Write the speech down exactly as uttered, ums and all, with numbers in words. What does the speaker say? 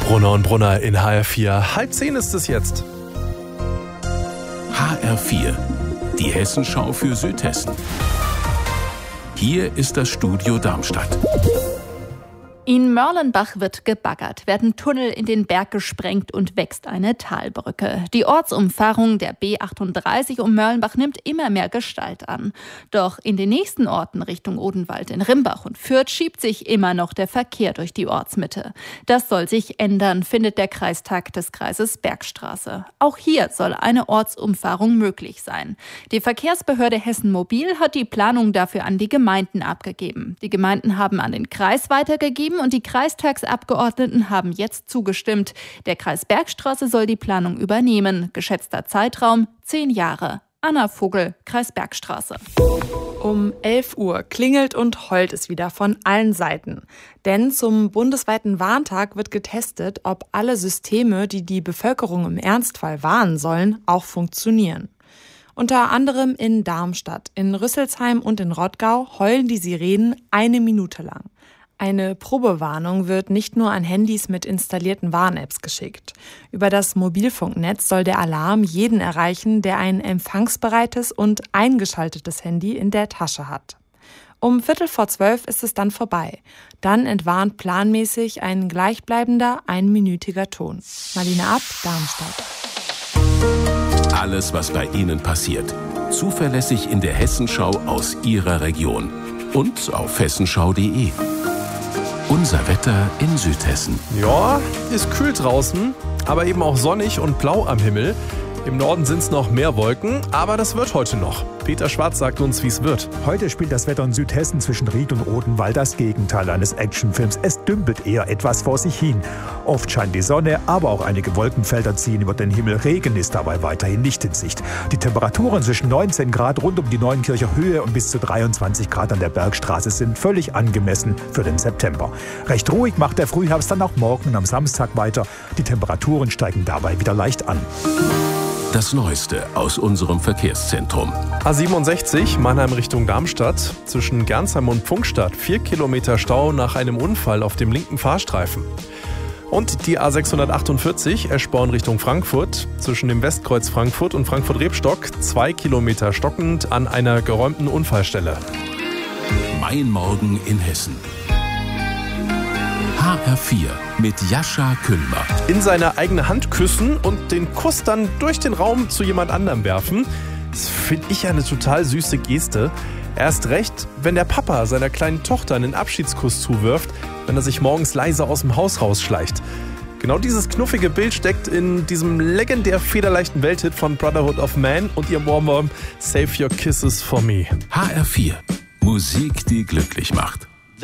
Brunner und Brunner in H R vier. Halb zehn ist es jetzt. H R vier, die Hessenschau für Südhessen. Hier ist das Studio Darmstadt. In Mörlenbach wird gebaggert, werden Tunnel in den Berg gesprengt und wächst eine Talbrücke. Die Ortsumfahrung der B achtunddreißig um Mörlenbach nimmt immer mehr Gestalt an. Doch in den nächsten Orten Richtung Odenwald, in Rimbach und Fürth schiebt sich immer noch der Verkehr durch die Ortsmitte. Das soll sich ändern, findet der Kreistag des Kreises Bergstraße. Auch hier soll eine Ortsumfahrung möglich sein. Die Verkehrsbehörde Hessen Mobil hat die Planung dafür an die Gemeinden abgegeben. Die Gemeinden haben an den Kreis weitergegeben und die Kreistagsabgeordneten haben jetzt zugestimmt. Der Kreis Bergstraße soll die Planung übernehmen. Geschätzter Zeitraum zehn Jahre. Anna Vogel, Kreis Bergstraße. Um elf Uhr klingelt und heult es wieder von allen Seiten. Denn zum bundesweiten Warntag wird getestet, ob alle Systeme, die die Bevölkerung im Ernstfall warnen sollen, auch funktionieren. Unter anderem in Darmstadt, in Rüsselsheim und in Rottgau heulen die Sirenen eine Minute lang. Eine Probewarnung wird nicht nur an Handys mit installierten Warn-Apps geschickt. Über das Mobilfunknetz soll der Alarm jeden erreichen, der ein empfangsbereites und eingeschaltetes Handy in der Tasche hat. Um Viertel vor zwölf ist es dann vorbei. Dann entwarnt planmäßig ein gleichbleibender, einminütiger Ton. Marlene Ab, Darmstadt. Alles, was bei Ihnen passiert. Zuverlässig in der Hessenschau aus Ihrer Region. Und auf hessenschau punkt de. Unser Wetter in Südhessen. Ja, ist kühl draußen, aber eben auch sonnig und blau am Himmel. Im Norden sind es noch mehr Wolken, aber das wird heute noch. Peter Schwarz sagt uns, wie es wird. Heute spielt das Wetter in Südhessen zwischen Ried und Odenwald das Gegenteil eines Actionfilms. Es dümpelt eher etwas vor sich hin. Oft scheint die Sonne, aber auch einige Wolkenfelder ziehen über den Himmel. Regen ist dabei weiterhin nicht in Sicht. Die Temperaturen zwischen neunzehn Grad rund um die Neuenkircher Höhe und bis zu dreiundzwanzig Grad an der Bergstraße sind völlig angemessen für den September. Recht ruhig macht der Frühherbst dann auch morgen und am Samstag weiter. Die Temperaturen steigen dabei wieder leicht an. Das Neueste aus unserem Verkehrszentrum. A siebenundsechzig, Mannheim Richtung Darmstadt. Zwischen Gernsheim und Pfungstadt vier Kilometer Stau nach einem Unfall auf dem linken Fahrstreifen. Und die A sechshundertachtundvierzig, Eschborn Richtung Frankfurt. Zwischen dem Westkreuz Frankfurt und Frankfurt-Rebstock zwei Kilometer stockend an einer geräumten Unfallstelle. Mein Morgen in Hessen. H R vier mit Jascha Kühlmer. In seine eigene Hand küssen und den Kuss dann durch den Raum zu jemand anderem werfen. Das finde ich eine total süße Geste. Erst recht, wenn der Papa seiner kleinen Tochter einen Abschiedskuss zuwirft, wenn er sich morgens leise aus dem Haus rausschleicht. Genau dieses knuffige Bild steckt in diesem legendär federleichten Welthit von Brotherhood of Man und ihrem Ohrwurm Save Your Kisses for Me. H R vier. Musik, die glücklich macht.